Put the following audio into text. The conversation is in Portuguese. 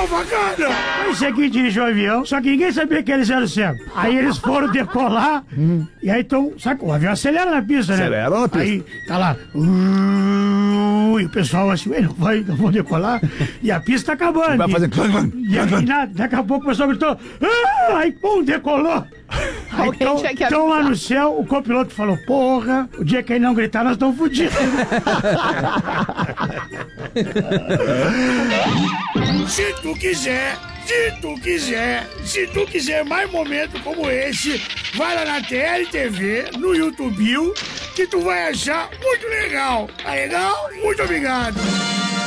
uma facada. Esse aqui dirigiu o avião, só que ninguém sabia que eles eram cegos. Aí eles foram decolar, e aí então, sabe, o avião acelera na pista, né? Acelera na pista. Aí tá lá, e o pessoal assim, não vão decolar, e a pista tá acabando. Vai fazer... E aí, daqui a pouco o pessoal gritou, aí pum, decolou. Então lá no céu, o copiloto falou, porra, o dia que ele não gritar, nós estamos fodidos. Se tu quiser mais momentos como esse, vai lá na TLTV, no YouTube, que tu vai achar muito legal. Tá legal? Muito obrigado.